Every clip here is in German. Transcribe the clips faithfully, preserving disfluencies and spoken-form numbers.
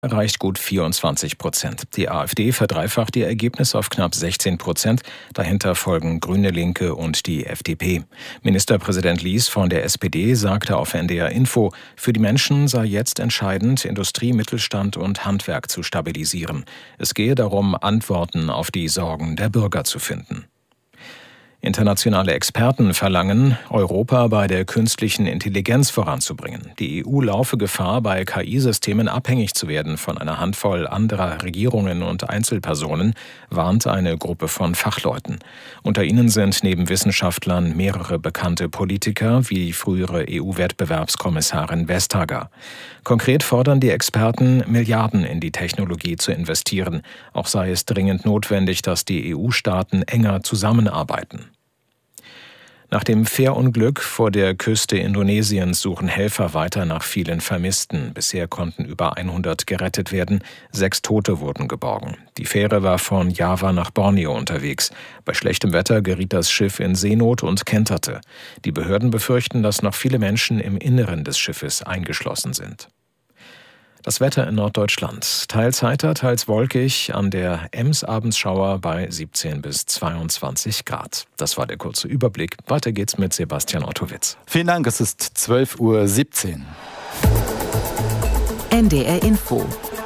erreicht gut vierundzwanzig Prozent. Die AfD verdreifacht ihr Ergebnis auf knapp sechzehn Prozent. Dahinter folgen Grüne, Linke und die F D P. Ministerpräsident Lies von der S P D sagte auf N D R Info, für die Menschen sei jetzt entscheidend, Industrie, Mittelstand und Handwerk zu stabilisieren. Es gehe darum, Antworten auf die Sorgen der Bürger zu finden. Internationale Experten verlangen, Europa bei der künstlichen Intelligenz voranzubringen. Die E U laufe Gefahr, bei K I-Systemen abhängig zu werden von einer Handvoll anderer Regierungen und Einzelpersonen, warnt eine Gruppe von Fachleuten. Unter ihnen sind neben Wissenschaftlern mehrere bekannte Politiker wie die frühere E U-Wettbewerbskommissarin Vestager. Konkret fordern die Experten, Milliarden in die Technologie zu investieren. Auch sei es dringend notwendig, dass die E U-Staaten enger zusammenarbeiten. Nach dem Fährunglück vor der Küste Indonesiens suchen Helfer weiter nach vielen Vermissten. Bisher konnten über hundert gerettet werden. Sechs Tote wurden geborgen. Die Fähre war von Java nach Borneo unterwegs. Bei schlechtem Wetter geriet das Schiff in Seenot und kenterte. Die Behörden befürchten, dass noch viele Menschen im Inneren des Schiffes eingeschlossen sind. Das Wetter in Norddeutschland. Teils heiter, teils wolkig. An der Ems abends Schauer bei siebzehn bis zweiundzwanzig Grad. Das war der kurze Überblick. Weiter geht's mit Sebastian Ottowitz. Vielen Dank, es ist zwölf Uhr siebzehn. N D R Info.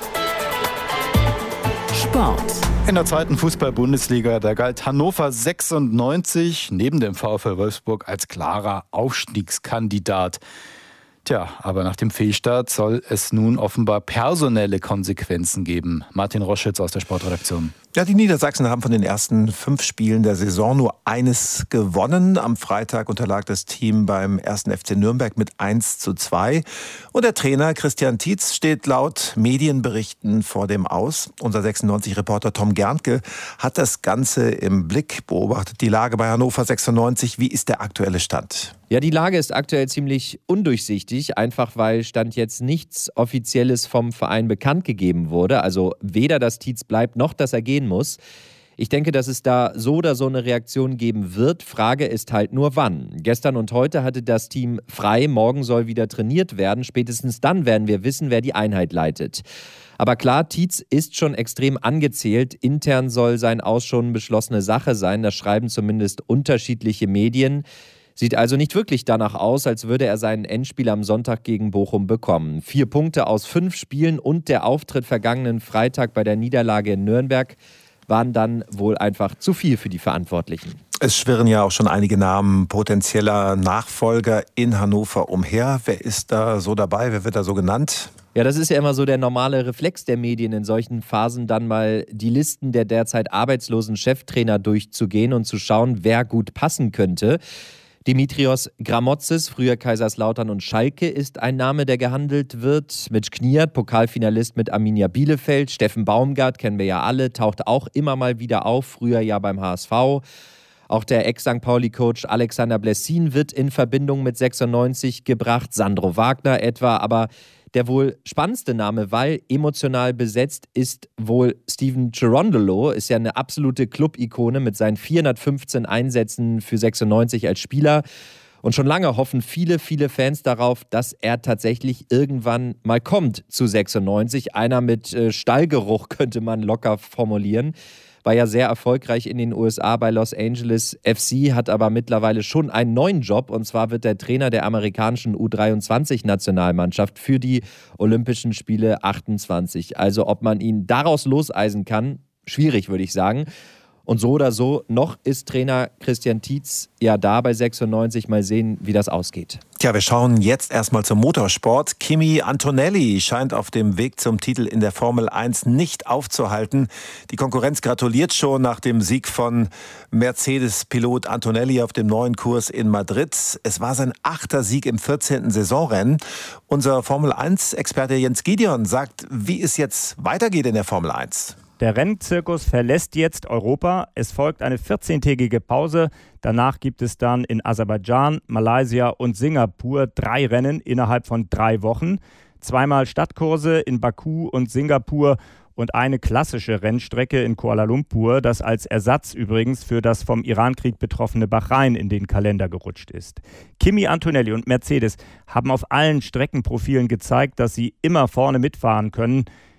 Sport. In der zweiten Fußball-Bundesliga, da galt Hannover sechsundneunzig neben dem VfL Wolfsburg als klarer Aufstiegskandidat. Tja, aber nach dem Fehlstart soll es nun offenbar personelle Konsequenzen geben. Martin Roschitz aus der Sportredaktion. Ja, die Niedersachsen haben von den ersten fünf Spielen der Saison nur eines gewonnen. Am Freitag unterlag das Team beim ersten F C Nürnberg mit eins zu zwei. Und der Trainer Christian Tietz steht laut Medienberichten vor dem Aus. Unser sechsundneunzig-Reporter Tom Gerntke hat das Ganze im Blick, beobachtet die Lage bei Hannover sechsundneunzig. Wie ist der aktuelle Stand? Ja, die Lage ist aktuell ziemlich undurchsichtig, einfach weil Stand jetzt nichts Offizielles vom Verein bekannt gegeben wurde. Also weder das Tietz bleibt, noch dass er gehen muss. Ich denke, dass es da so oder so eine Reaktion geben wird. Frage ist halt nur wann. Gestern und heute hatte das Team frei, morgen soll wieder trainiert werden. Spätestens dann werden wir wissen, wer die Einheit leitet. Aber klar, Tietz ist schon extrem angezählt. Intern soll sein Aus schon beschlossene Sache sein. Das schreiben zumindest unterschiedliche Medien. Sieht also nicht wirklich danach aus, als würde er seinen Endspiel am Sonntag gegen Bochum bekommen. Vier Punkte aus fünf Spielen und der Auftritt vergangenen Freitag bei der Niederlage in Nürnberg waren dann wohl einfach zu viel für die Verantwortlichen. Es schwirren ja auch schon einige Namen potenzieller Nachfolger in Hannover umher. Wer ist da so dabei? Wer wird da so genannt? Ja, das ist ja immer so der normale Reflex der Medien in solchen Phasen, dann mal die Listen der derzeit arbeitslosen Cheftrainer durchzugehen und zu schauen, wer gut passen könnte. Dimitrios Gramotzes, früher Kaiserslautern und Schalke, ist ein Name, der gehandelt wird. Mitch Kniert, Pokalfinalist mit Arminia Bielefeld. Steffen Baumgart, kennen wir ja alle, taucht auch immer mal wieder auf, früher ja beim H S V. Auch der Ex-Sankt Pauli-Coach Alexander Blessin wird in Verbindung mit sechsundneunzig gebracht. Sandro Wagner etwa, aber der wohl spannendste Name, weil emotional besetzt, ist wohl Steven Cherundolo. Ist ja eine absolute Club-Ikone mit seinen vierhundertfünfzehn Einsätzen für sechsundneunzig als Spieler. Und schon lange hoffen viele, viele Fans darauf, dass er tatsächlich irgendwann mal kommt zu sechsundneunzig. Einer mit äh, Stallgeruch könnte man locker formulieren. War ja sehr erfolgreich in den U S A bei Los Angeles F C, hat aber mittlerweile schon einen neuen Job. Und zwar wird der Trainer der amerikanischen U dreiundzwanzig-Nationalmannschaft für die Olympischen Spiele achtundzwanzig. Also ob man ihn daraus loseisen kann, schwierig, würde ich sagen. Und so oder so, noch ist Trainer Christian Tietz ja da bei sechsundneunzig. Mal sehen, wie das ausgeht. Tja, wir schauen jetzt erstmal zum Motorsport. Kimi Antonelli scheint auf dem Weg zum Titel in der Formel eins nicht aufzuhalten. Die Konkurrenz gratuliert schon nach dem Sieg von Mercedes-Pilot Antonelli auf dem neuen Kurs in Madrid. Es war sein achter Sieg im vierzehnten Saisonrennen. Unser Formel eins Experte Jens Gideon sagt, wie es jetzt weitergeht in der Formel eins. Der Rennzirkus verlässt jetzt Europa. Es folgt eine vierzehntägige Pause. Danach gibt es dann in Aserbaidschan, Malaysia und Singapur drei Rennen innerhalb von drei Wochen. Zweimal Stadtkurse in Baku und Singapur und eine klassische Rennstrecke in Kuala Lumpur, das als Ersatz übrigens für das vom Irankrieg betroffene Bahrain in den Kalender gerutscht ist. Kimi Antonelli und Mercedes haben auf allen Streckenprofilen gezeigt, dass sie immer vorne mitfahren können.